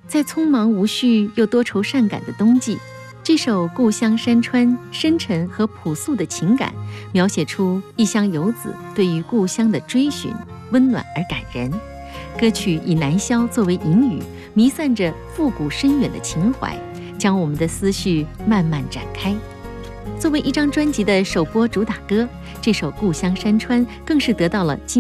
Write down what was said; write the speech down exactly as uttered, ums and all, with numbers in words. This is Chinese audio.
在匆忙无序又多愁善感的冬季，这首《故乡山川》深沉和朴素的情感，描写出异乡游子对于故乡的追寻，温暖而感人。歌曲以南萧作为引语，弥散着复古深远的情怀，将我们的思绪慢慢展开。作为一张专辑的首播主打歌，这首《故乡山川》更是得到了